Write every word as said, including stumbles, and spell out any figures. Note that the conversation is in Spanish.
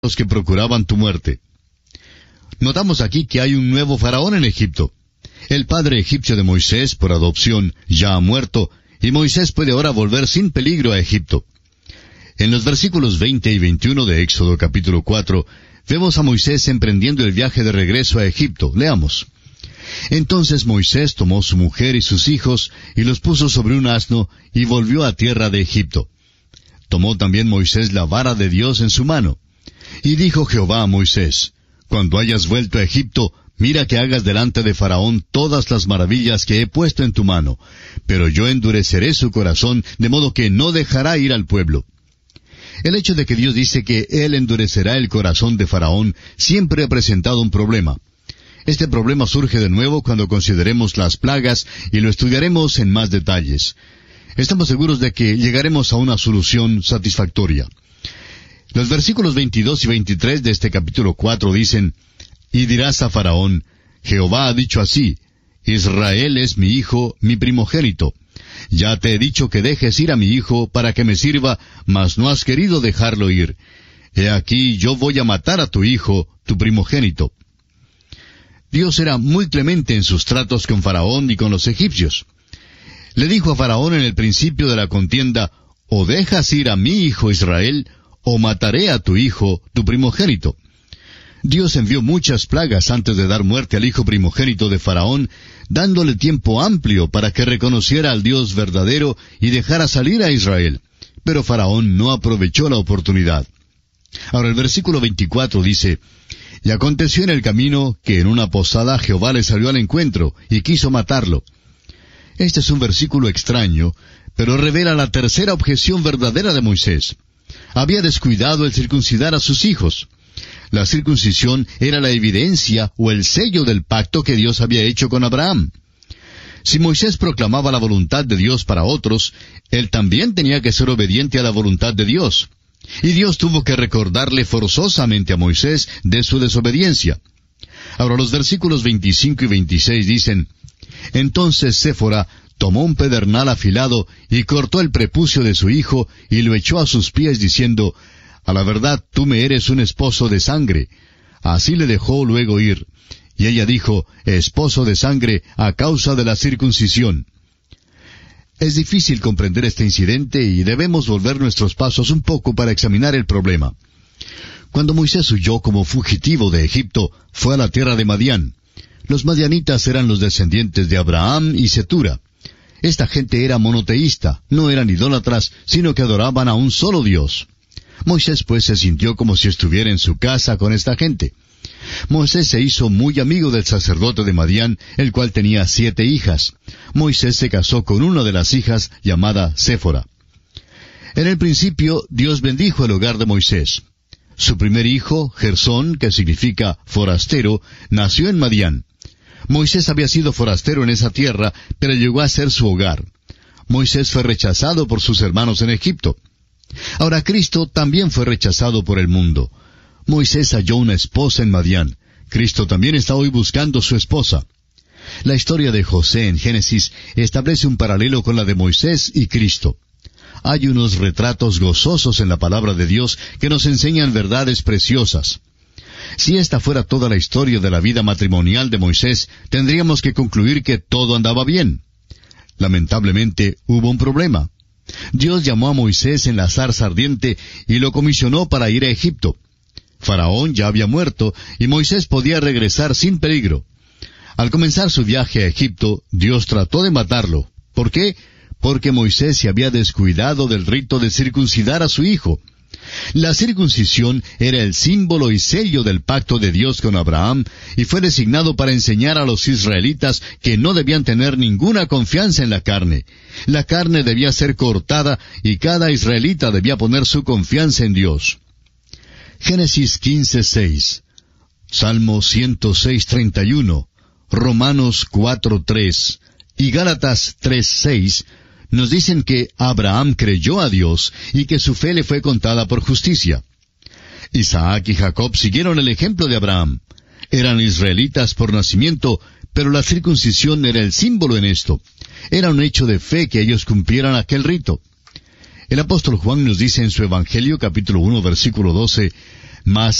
los que procuraban tu muerte. Notamos aquí que hay un nuevo faraón en Egipto. El padre egipcio de Moisés, por adopción, ya ha muerto, y Moisés puede ahora volver sin peligro a Egipto. En los versículos veinte y veintiuno de Éxodo capítulo cuatro, vemos a Moisés emprendiendo el viaje de regreso a Egipto. Leamos. Entonces Moisés tomó su mujer y sus hijos, y los puso sobre un asno, y volvió a tierra de Egipto. Tomó también Moisés la vara de Dios en su mano. Y dijo Jehová a Moisés, Cuando hayas vuelto a Egipto, mira que hagas delante de Faraón todas las maravillas que he puesto en tu mano, pero yo endureceré su corazón, de modo que no dejará ir al pueblo. El hecho de que Dios dice que Él endurecerá el corazón de Faraón siempre ha presentado un problema. Este problema surge de nuevo cuando consideremos las plagas y lo estudiaremos en más detalles. Estamos seguros de que llegaremos a una solución satisfactoria. Los versículos veintidós y veintitrés de este capítulo cuatro dicen, Y dirás a Faraón, Jehová ha dicho así, Israel es mi hijo, mi primogénito. Ya te he dicho que dejes ir a mi hijo para que me sirva, mas no has querido dejarlo ir. He aquí yo voy a matar a tu hijo, tu primogénito. Dios era muy clemente en sus tratos con Faraón y con los egipcios. Le dijo a Faraón en el principio de la contienda, o dejas ir a mi hijo Israel, o mataré a tu hijo, tu primogénito. Dios envió muchas plagas antes de dar muerte al hijo primogénito de Faraón, dándole tiempo amplio para que reconociera al Dios verdadero y dejara salir a Israel. Pero Faraón no aprovechó la oportunidad. Ahora el versículo veinticuatro dice, Y aconteció en el camino que en una posada Jehová le salió al encuentro y quiso matarlo. Este es un versículo extraño, pero revela la tercera objeción verdadera de Moisés. Había descuidado el circuncidar a sus hijos. La circuncisión era la evidencia o el sello del pacto que Dios había hecho con Abraham. Si Moisés proclamaba la voluntad de Dios para otros, él también tenía que ser obediente a la voluntad de Dios. Y Dios tuvo que recordarle forzosamente a Moisés de su desobediencia. Ahora los versículos veinticinco y veintiséis dicen, Entonces Séfora tomó un pedernal afilado y cortó el prepucio de su hijo y lo echó a sus pies diciendo, A la verdad tú me eres un esposo de sangre. Así le dejó luego ir. Y ella dijo, Esposo de sangre a causa de la circuncisión. Es difícil comprender este incidente y debemos volver nuestros pasos un poco para examinar el problema. Cuando Moisés huyó como fugitivo de Egipto, fue a la tierra de Madián. Los madianitas eran los descendientes de Abraham y Cetura. Esta gente era monoteísta, no eran idólatras, sino que adoraban a un solo Dios. Moisés pues se sintió como si estuviera en su casa con esta gente. Moisés se hizo muy amigo del sacerdote de Madián, el cual tenía siete hijas. Moisés se casó con una de las hijas llamada Séfora. En el principio, Dios bendijo el hogar de Moisés. Su primer hijo, Gersón, que significa forastero, nació en Madián. Moisés había sido forastero en esa tierra, pero llegó a ser su hogar. Moisés fue rechazado por sus hermanos en Egipto. Ahora Cristo también fue rechazado por el mundo. Moisés halló una esposa en Madián. Cristo también está hoy buscando su esposa. La historia de José en Génesis establece un paralelo con la de Moisés y Cristo. Hay unos retratos gozosos en la palabra de Dios que nos enseñan verdades preciosas. Si esta fuera toda la historia de la vida matrimonial de Moisés, tendríamos que concluir que todo andaba bien. Lamentablemente, hubo un problema. Dios llamó a Moisés en la zarza ardiente y lo comisionó para ir a Egipto. Faraón ya había muerto y Moisés podía regresar sin peligro. Al comenzar su viaje a Egipto, Dios trató de matarlo. ¿Por qué? Porque Moisés se había descuidado del rito de circuncidar a su hijo. La circuncisión era el símbolo y sello del pacto de Dios con Abraham y fue designado para enseñar a los israelitas que no debían tener ninguna confianza en la carne. La carne debía ser cortada y cada israelita debía poner su confianza en Dios. Génesis quince seis, Salmo ciento seis treinta y uno, Romanos cuatro tres y Gálatas tres seis nos dicen que Abraham creyó a Dios y que su fe le fue contada por justicia. Isaac y Jacob siguieron el ejemplo de Abraham. Eran israelitas por nacimiento, pero la circuncisión era el símbolo en esto. Era un hecho de fe que ellos cumplieran aquel rito. El apóstol Juan nos dice en su Evangelio, capítulo uno, versículo doce, mas